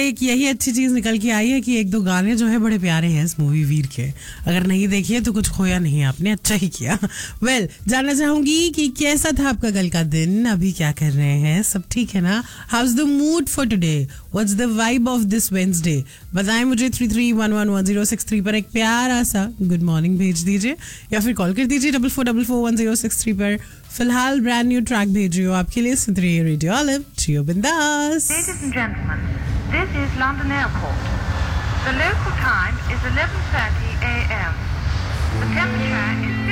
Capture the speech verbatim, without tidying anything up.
एक यही अच्छी चीज निकल के आई है कि एक दो गाने जो है बड़े प्यारे हैं इस मूवी वीर के. अगर नहीं देखिए तो कुछ खोया नहीं, आपने अच्छा ही किया. वेल well, जानना चाहूंगी कि कैसा था आपका कल का दिन, अभी क्या कर रहे हैं, सब ठीक है ना? How is the mood for today, what's the vibe of this Wednesday? बताएं मुझे. Three three one one one zero six three पर एक प्यारा सा गुड मॉर्निंग भेज दीजिए या फिर कॉल कर दीजिए double four double four one zero six three पर. फिलहाल ब्रांड न्यू ट्रैक भेज रही हो आपके लिए. सुन रही है रेडियो ऑलिव, जियो बिंदास. Ladies and gentlemen, this is London Airport. The local time is eleven thirty a m. The temperature is